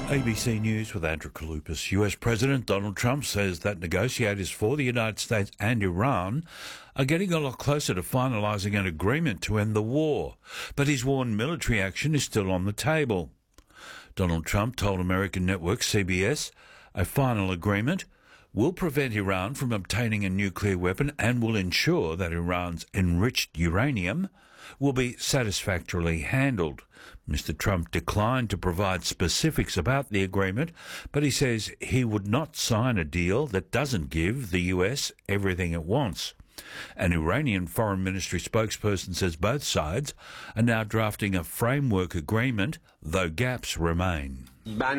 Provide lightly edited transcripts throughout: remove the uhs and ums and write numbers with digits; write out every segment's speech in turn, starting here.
ABC News with Andrew Kaloupas. US President Donald Trump says that negotiators for the United States and Iran are getting a lot closer to finalising an agreement to end the war, but he's warned military action is still on the table. Donald Trump told American network CBS a final agreement will prevent Iran from obtaining a nuclear weapon and will ensure that Iran's enriched uranium will be satisfactorily handled. Mr. Trump declined to provide specifics about the agreement, but he says he would not sign a deal that doesn't give the US everything it wants. An Iranian Foreign Ministry spokesperson says both sides are now drafting a framework agreement, though gaps remain.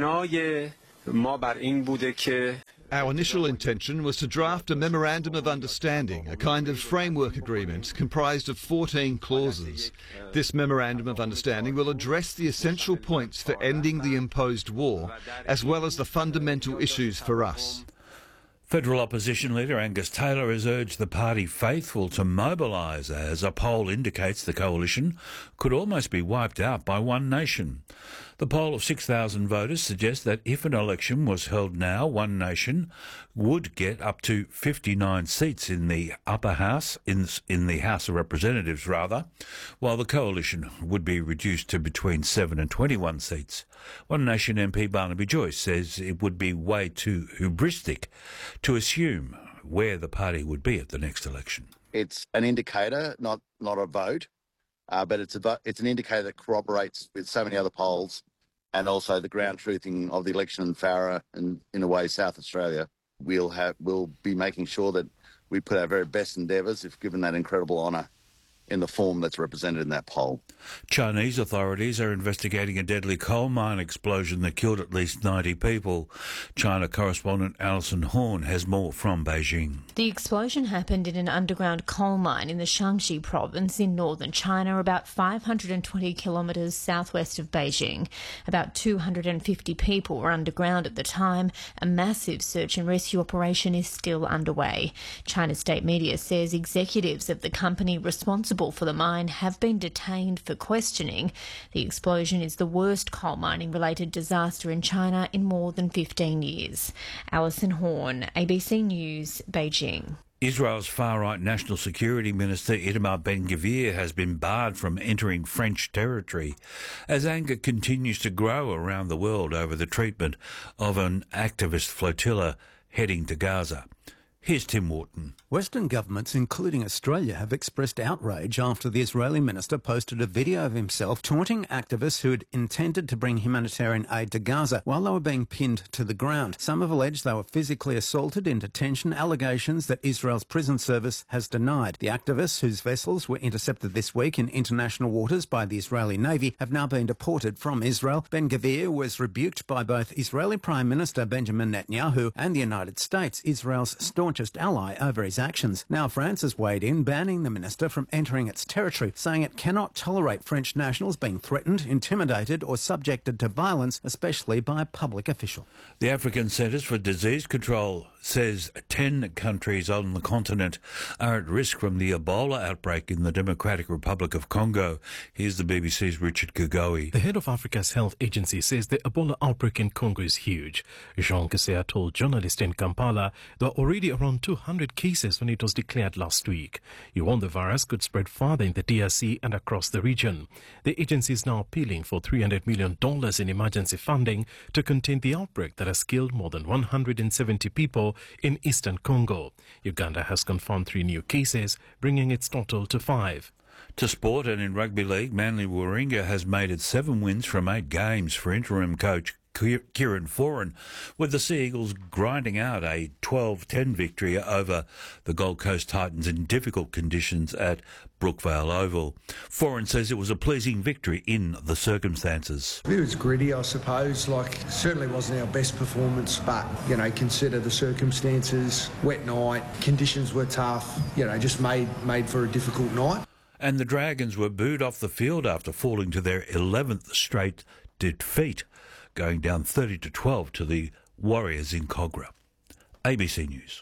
Our initial intention was to draft a memorandum of understanding, a kind of framework agreement comprised of 14 clauses. This memorandum of understanding will address the essential points for ending the imposed war, as well as the fundamental issues for us. Federal opposition leader Angus Taylor has urged the party faithful to mobilise, as a poll indicates the coalition could almost be wiped out by One Nation. The poll of 6,000 voters suggests that if an election was held now, One Nation would get up to 59 seats in the upper house, in the House of Representatives rather, while the coalition would be reduced to between 7 and 21 seats. One Nation MP Barnaby Joyce says it would be way too hubristic to assume where the party would be at the next election. It's an indicator, not a vote, but it's an indicator that corroborates with so many other polls and also the ground truthing of the election in Farrer and, in a way, South Australia. We'll be making sure that we put our very best endeavours if given that incredible honour in the form that's represented in that poll. Chinese authorities are investigating a deadly coal mine explosion that killed at least 90 people. China correspondent Alison Horn has more from Beijing. The explosion happened in an underground coal mine in the Shaanxi province in northern China, about 520 kilometres southwest of Beijing. About 250 people were underground at the time. A massive search and rescue operation is still underway. China's state media says executives of the company responsible for the mine have been detained for questioning. The explosion is the worst coal mining related disaster in China in more than 15 years. Alison Horn, ABC News, Beijing. Israel's far-right National Security Minister Itamar Ben-Gvir has been barred from entering French territory as anger continues to grow around the world over the treatment of an activist flotilla heading to Gaza. Here's Tim Wharton. Western governments, including Australia, have expressed outrage after the Israeli minister posted a video of himself taunting activists who had intended to bring humanitarian aid to Gaza while they were being pinned to the ground. Some have alleged they were physically assaulted in detention, allegations that Israel's prison service has denied. The activists, whose vessels were intercepted this week in international waters by the Israeli Navy, have now been deported from Israel. Ben-Gvir was rebuked by both Israeli Prime Minister Benjamin Netanyahu and the United States, Israel's staunchest ally, over his actions. Now France has weighed in, banning the minister from entering its territory, saying it cannot tolerate French nationals being threatened, intimidated or subjected to violence, especially by a public official. The African Centres for Disease Control says 10 countries on the continent are at risk from the Ebola outbreak in the Democratic Republic of Congo. Here's the BBC's Richard Kugowi. The head of Africa's health agency says the Ebola outbreak in Congo is huge. Jean Kesea told journalists in Kampala there are already around 200 cases when it was declared last week. He warned the virus could spread farther in the DRC and across the region. The agency is now appealing for $300 million in emergency funding to contain the outbreak that has killed more than 170 people in eastern Congo. Uganda has confirmed 3 new cases, bringing its total to 5. To sport, and in rugby league, Manly Warringah has made it 7 wins from 8 games for interim coach Kieran Foran, with the Sea Eagles grinding out a 12-10 victory over the Gold Coast Titans in difficult conditions at Brookvale Oval. Foran says it was a pleasing victory in the circumstances. It was gritty, I suppose. Certainly wasn't our best performance, but, consider the circumstances. Wet night, conditions were tough, just made for a difficult night. And the Dragons were booed off the field after falling to their 11th straight defeat, going down 30-12 to the Warriors in Kogarah. ABC News.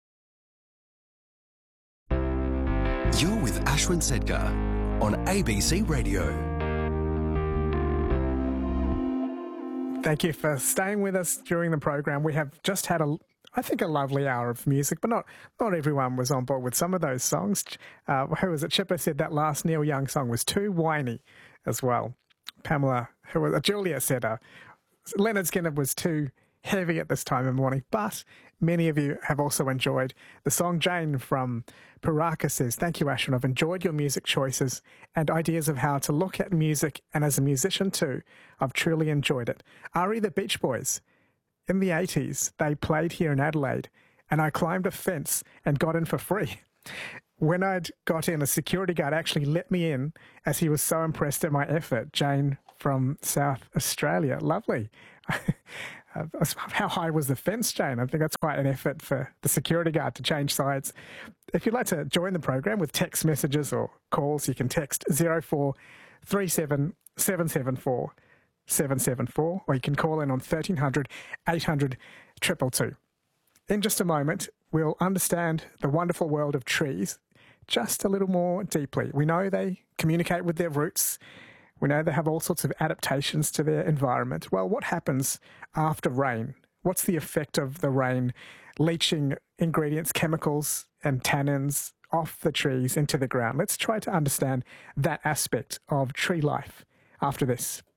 You're with Ashwin Sedgar on ABC Radio. Thank you for staying with us during the program. We have just had I think a lovely hour of music, but not everyone was on board with some of those songs. Who was it? Chipper said that last Neil Young song was too whiny as well. Julia said Leonard Skinner was too heavy at this time of morning, but many of you have also enjoyed the song. Jane from Paraka says, thank you, Ashwin. I've enjoyed your music choices and ideas of how to look at music, and as a musician too, I've truly enjoyed it. Ari the Beach Boys, in the 80s, they played here in Adelaide, and I climbed a fence and got in for free. When I'd got in, a security guard actually let me in as he was so impressed at my effort. Jane from South Australia. Lovely. How high was the fence, Jane? I think that's quite an effort for the security guard to change sides. If you'd like to join the program with text messages or calls, you can text 0437 774 774, or you can call in on 1300 800 222. In just a moment, we'll understand the wonderful world of trees just a little more deeply. We know they communicate with their roots. We know they have all sorts of adaptations to their environment. Well, what happens after rain? What's the effect of the rain leaching ingredients, chemicals and tannins off the trees into the ground? Let's try to understand that aspect of tree life after this.